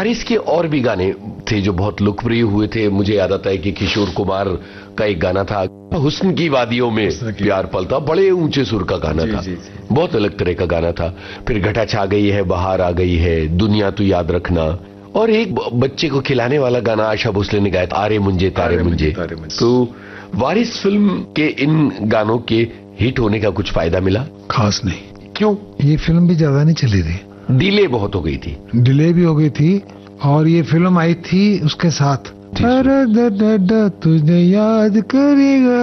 वारिस के और भी गाने थे जो बहुत लोकप्रिय हुए थे। मुझे याद आता है कि किशोर कुमार का एक गाना था, हुस्न की वादियों में प्यार पलता, बड़े ऊंचे सुर का गाना था। बहुत अलग तरह का गाना था। फिर घटा छा गई है, बहार आ गई है, दुनिया तू याद रखना, और एक बच्चे को खिलाने वाला गाना आशा भोसले ने गाया, आरे मुंजे तारे मुंजे। तो वारिस फिल्म के इन गानों के हिट होने का कुछ फायदा मिला? खास नहीं। क्यों? ये फिल्म भी ज्यादा नहीं चली थी, डिले बहुत हो गई थी। डिले भी हो गई थी, और ये फिल्म आई थी उसके साथ तुझे याद करेगा,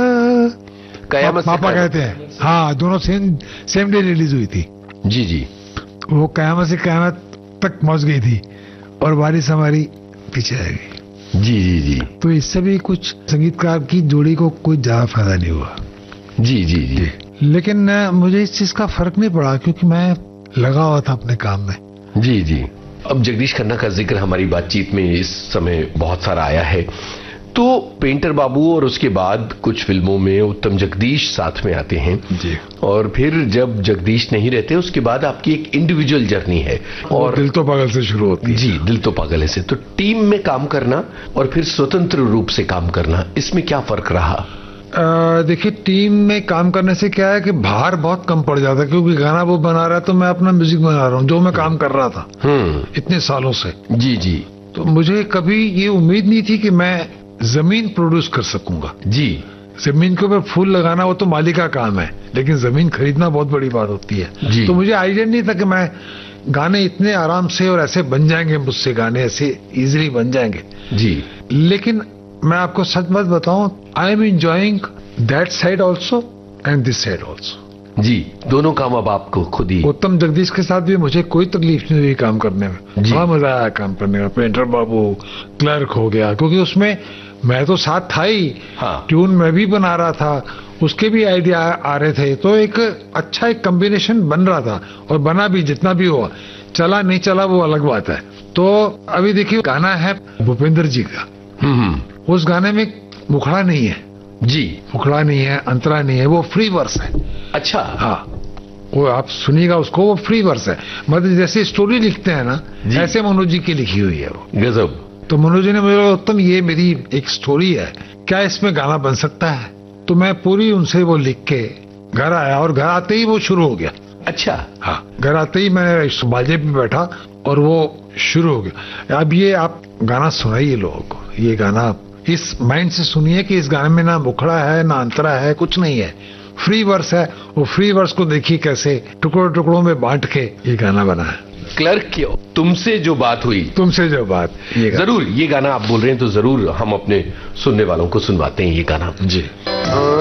कयामत पापा कहते हैं। हाँ, दोनों सेम डे रिलीज हुई थी। जी जी। वो कयामत से कयामत तक पहुंच गई थी और वारिस हमारी पीछे रह गई। जी जी जी। तो इससे भी कुछ संगीतकार की जोड़ी को कोई ज्यादा फायदा नहीं हुआ। जी जी जी। लेकिन मुझे इस चीज का फर्क नहीं पड़ा, क्योंकि मैं लगा हुआ था अपने काम में। जी जी। अब जगदीश खन्ना का जिक्र हमारी बातचीत में इस समय बहुत सारा आया है, तो पेंटर बाबू और उसके बाद कुछ फिल्मों में उत्तम जगदीश साथ में आते हैं जी। और फिर जब जगदीश नहीं रहते उसके बाद आपकी एक इंडिविजुअल जर्नी है, और दिल तो पागल से शुरू होती है। जी, दिल तो पागल है से। तो टीम में काम करना और फिर स्वतंत्र रूप से काम करना, इसमें क्या फर्क रहा? देखिए, टीम में काम करने से क्या है कि भार बहुत कम पड़ जाता है, क्योंकि गाना वो बना रहा है तो मैं अपना म्यूजिक बना रहा हूँ, जो मैं काम कर रहा था इतने सालों से। जी जी। तो मुझे कभी ये उम्मीद नहीं थी कि मैं जमीन प्रोड्यूस कर सकूंगा। जी। जमीन के ऊपर फूल लगाना वो तो मालिक का काम है, लेकिन जमीन खरीदना बहुत बड़ी बात होती है। तो मुझे आइडिया नहीं था कि मैं गाने इतने आराम से और ऐसे बन जाएंगे, मुझसे गाने ऐसे इजीली बन जाएंगे। जी। लेकिन मैं आपको सच बात बताऊं, I am enjoying that side also and this side also. जी, दोनों काम अब आपको खुद ही। उत्तम जगदीश के साथ भी मुझे कोई तकलीफ नहीं हुई काम करने में, बड़ा मजा आया काम करने में। पेंटर बाबू, क्लर्क हो गया, क्योंकि उसमें मैं तो साथ था ही। हाँ। ट्यून मैं भी बना रहा था, उसके भी आइडिया आ रहे थे, तो एक अच्छा एक कॉम्बिनेशन बन रहा था, और बना भी, जितना भी हुआ। चला नहीं चला वो अलग बात है। तो अभी देखिए, गाना है भूपेंद्र जी का। उस गाने में मुखड़ा नहीं है। जी। मुखड़ा नहीं है, अंतरा नहीं है, वो फ्री वर्स है। अच्छा। हाँ, वो आप सुनिएगा उसको, वो फ्री वर्स है। मतलब जैसे स्टोरी लिखते हैं ना, ऐसे मनोज जी की लिखी हुई है वो। गजब। तो मनोज जी ने मुझे, उत्तम ये मेरी एक स्टोरी है, क्या इसमें गाना बन सकता है? तो मैं पूरी उनसे वो लिख के घर आया, और घर आते ही वो शुरू हो गया। अच्छा। हाँ, घर आते ही मैं बाजे पे बैठा और वो शुरू हो गया। अब ये आप गाना सुनाइए लोगों को, ये गाना इस माइंड से सुनिए कि इस गाने में ना मुखड़ा है, ना अंतरा है, कुछ नहीं है, फ्री वर्स है। वो फ्री वर्स को देखिए कैसे टुकड़ों टुकड़ों में बांट के ये गाना बना है। क्लर्क की तुमसे जो बात हुई, तुमसे जो बात, ये जरूर ये गाना आप बोल रहे हैं तो जरूर हम अपने सुनने वालों को सुनवाते हैं ये गाना। जी।